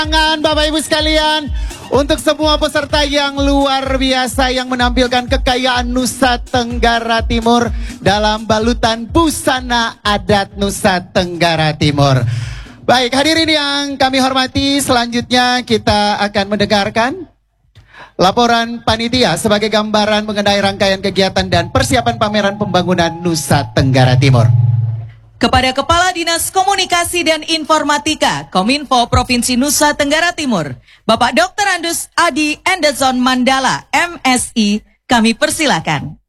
Tangan Bapak Ibu sekalian untuk semua peserta yang luar biasa yang menampilkan kekayaan Nusa Tenggara Timur dalam balutan busana adat Nusa Tenggara Timur. Baik, hadirin yang kami hormati, selanjutnya kita akan mendengarkan laporan panitia sebagai gambaran mengenai rangkaian kegiatan dan persiapan pameran pembangunan Nusa Tenggara Timur. Kepada Kepala Dinas Komunikasi dan Informatika Kominfo Provinsi Nusa Tenggara Timur, Bapak Dr. Andus Adi Anderson Mandala, MSI, kami persilakan.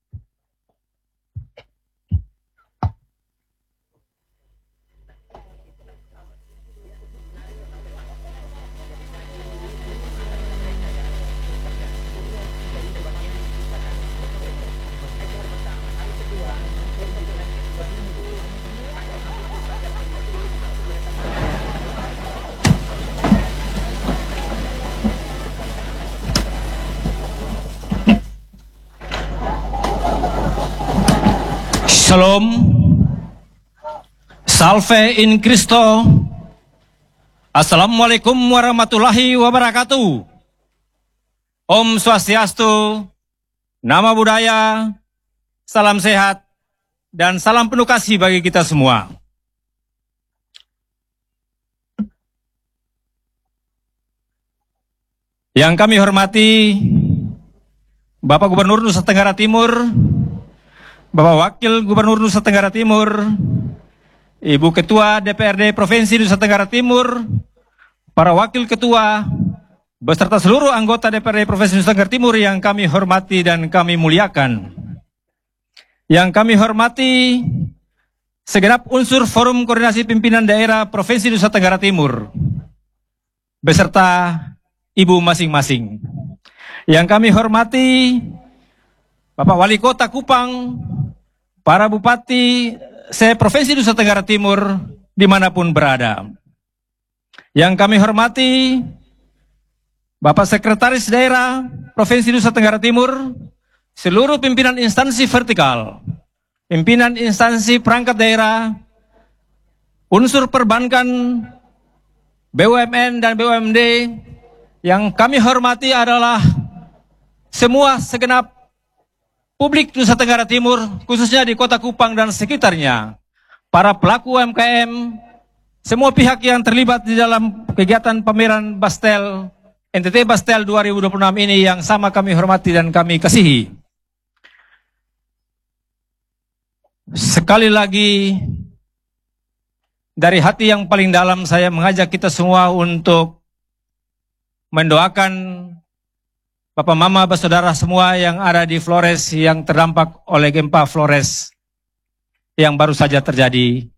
Shalom, Salve in Christo, Assalamualaikum warahmatullahi wabarakatuh. Om Swastiastu, Nama Budaya, salam sehat, dan salam penuh kasih bagi kita semua. Yang kami hormati Bapak Gubernur Nusa Tenggara Timur, Bapak Wakil Gubernur Nusa Tenggara Timur, Ibu Ketua DPRD Provinsi Nusa Tenggara Timur, para Wakil Ketua, beserta seluruh anggota DPRD Provinsi Nusa Tenggara Timur yang kami hormati dan kami muliakan. Yang kami hormati segenap unsur Forum Koordinasi Pimpinan Daerah Provinsi Nusa Tenggara Timur, beserta Ibu masing-masing. Yang kami hormati Bapak Wali Kota Kupang, para Bupati se-Provinsi Nusa Tenggara Timur dimanapun berada. Yang kami hormati Bapak Sekretaris Daerah Provinsi Nusa Tenggara Timur, seluruh pimpinan instansi vertikal, pimpinan instansi perangkat daerah, unsur perbankan, BUMN dan BUMD. Yang kami hormati adalah semua segenap publik Nusa Tenggara Timur, khususnya di Kota Kupang dan sekitarnya, para pelaku UMKM, semua pihak yang terlibat di dalam kegiatan pameran Bastel, NTT Bastel 2026 ini yang sama kami hormati dan kami kasihi. Sekali lagi, dari hati yang paling dalam saya mengajak kita semua untuk mendoakan Bapak Mama, Saudara semua yang ada di Flores yang terdampak oleh gempa Flores yang baru saja terjadi.